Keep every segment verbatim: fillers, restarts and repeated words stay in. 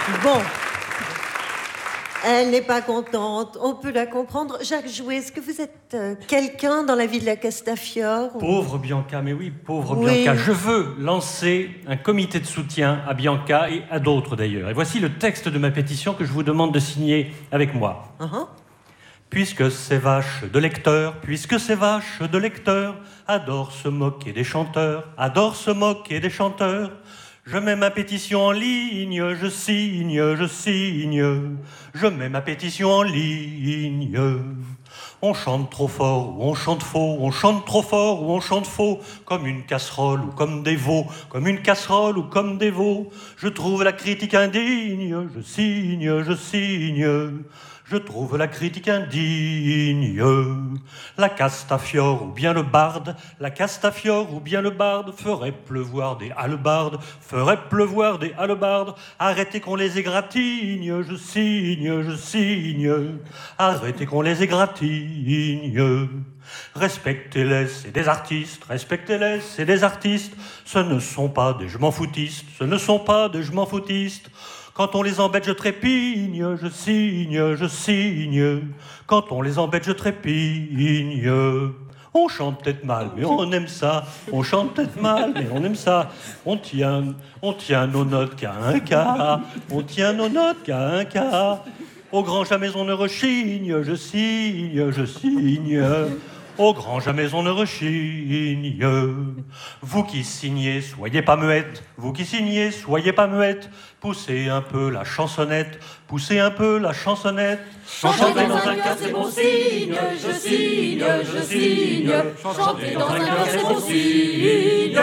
Bon. Elle n'est pas contente, on peut la comprendre. Jacques Jouet, est-ce que vous êtes euh, quelqu'un dans la vie de la Castafiore ou... Pauvre Bianca, mais oui, pauvre oui. Bianca. Je veux lancer un comité de soutien à Bianca et à d'autres d'ailleurs. Et voici le texte de ma pétition que je vous demande de signer avec moi. Uh-huh. Puisque ces vaches de lecteurs, puisque ces vaches de lecteurs adorent se moquer des chanteurs, adorent se moquer des chanteurs, je mets ma pétition en ligne, je signe, je signe, je mets ma pétition en ligne. On chante trop fort ou on chante faux, on chante trop fort ou on chante faux, comme une casserole ou comme des veaux, comme une casserole ou comme des veaux. Je trouve la critique indigne, je signe, je signe. Je trouve la critique indigne. La Castafiore ou bien le barde, la Castafiore ou bien le barde ferait pleuvoir des hallebardes, ferait pleuvoir des hallebardes. Arrêtez qu'on les égratigne, je signe, je signe. Arrêtez qu'on les égratigne. Respectez-les, c'est des artistes, respectez-les, c'est des artistes. Ce ne sont pas des je m'en foutistes, ce ne sont pas des je m'en foutistes. Quand on les embête, je trépigne, je signe, je signe. Quand on les embête, je trépigne. On chante peut-être mal, mais on aime ça. On chante peut-être mal, mais on aime ça. On tient, on tient nos notes qu'à un quart. On tient nos notes qu'à un quart. Au grand jamais on ne rechigne, je signe, je signe. Au grand jamais on ne rechigne. Vous qui signez, soyez pas muette. Vous qui signez, soyez pas muette. Poussez un peu la chansonnette. Poussez un peu la chansonnette. Chanter dans un cœur, c'est bon signe. Je signe, je signe. Chanter dans un cœur, c'est bon signe.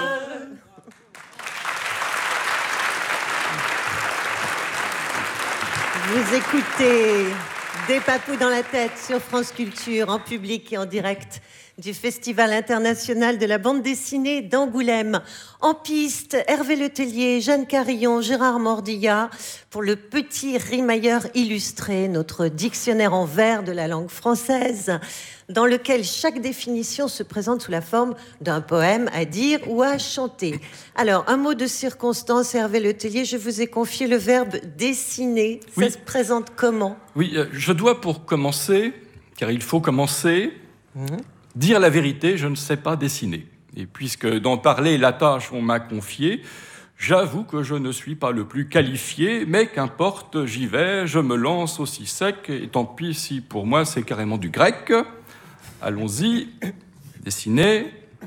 Vous écoutez Des papous dans la tête sur France Culture, en public et en direct du Festival international de la bande dessinée d'Angoulême. En piste, Hervé Letellier, Jeanne Carillon, Gérard Mordillat pour le petit rimailleur illustré, notre dictionnaire en vers de la langue française, dans lequel chaque définition se présente sous la forme d'un poème à dire ou à chanter. Alors, un mot de circonstance, Hervé Letellier, je vous ai confié le verbe dessiner. Oui. Ça se présente comment ? Oui, euh, je dois pour commencer, car il faut commencer, mmh. dire la vérité, je ne sais pas dessiner. Et puisque d'en parler la tâche on m'a confiée, j'avoue que je ne suis pas le plus qualifié, mais qu'importe, j'y vais, je me lance aussi sec, et tant pis si pour moi c'est carrément du grec. Allons-y, dessiner,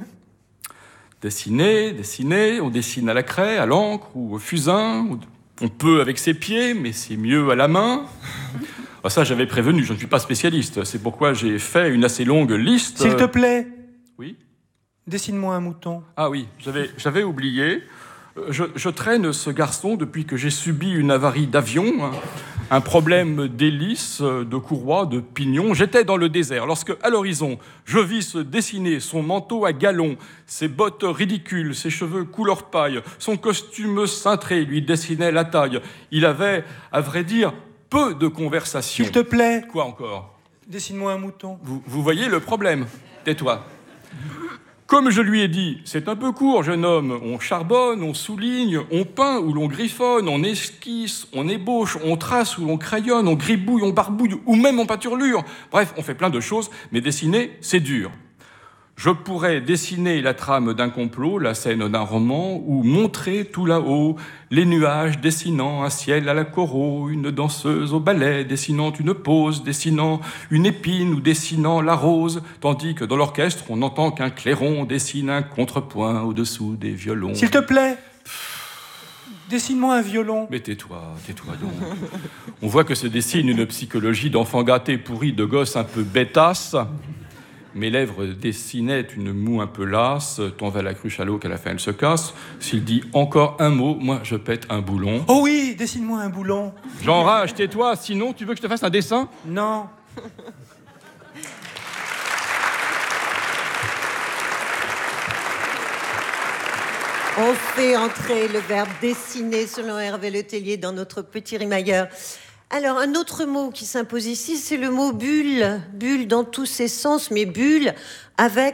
dessiner, dessiner, on dessine à la craie, à l'encre ou au fusain, on peut avec ses pieds, mais c'est mieux à la main. Ah, ça, j'avais prévenu, je ne suis pas spécialiste, c'est pourquoi j'ai fait une assez longue liste. S'il te plaît, Oui. dessine-moi un mouton. Ah oui, j'avais, j'avais oublié. Je, je traîne ce garçon depuis que j'ai subi une avarie d'avion, hein, un problème d'hélice, de courroie, de pignon. J'étais dans le désert lorsque, à l'horizon, je vis se dessiner son manteau à galons, ses bottes ridicules, ses cheveux couleur paille, son costume cintré lui dessinait la taille. Il avait, à vrai dire, peu de conversation. S'il te plaît, Quoi encore ? dessine-moi un mouton. Vous, vous voyez le problème. Tais-toi. Comme je lui ai dit, c'est un peu court, jeune homme. On charbonne, on souligne, on peint ou l'on griffonne, on esquisse, on ébauche, on trace ou l'on crayonne, on gribouille, on barbouille ou même on pâturlure. Bref, on fait plein de choses, mais dessiner, c'est dur. Je pourrais dessiner la trame d'un complot, la scène d'un roman, ou montrer tout là-haut les nuages dessinant un ciel à la Corot, une danseuse au ballet dessinant une pose, dessinant une épine ou dessinant la rose, tandis que dans l'orchestre, on n'entend qu'un clairon dessine un contrepoint au-dessous des violons. S'il te plaît, dessine-moi un violon. Mais tais-toi, tais-toi donc. On voit que se dessine une psychologie d'enfant gâté pourri, de gosse un peu bêtasse. Mes lèvres dessinaient une moue un peu lasse, tant va la cruche à l'eau qu'à la fin elle se casse. S'il dit encore un mot, moi je pète un boulon. Oh oui, dessine-moi un boulon. J'enrage, tais-toi, sinon tu veux que je te fasse un dessin ? Non. On fait entrer le verbe dessiner selon Hervé Letellier dans notre petit rimailleur. Alors, un autre mot qui s'impose ici, c'est le mot bulle. Bulle dans tous ses sens, mais bulle avec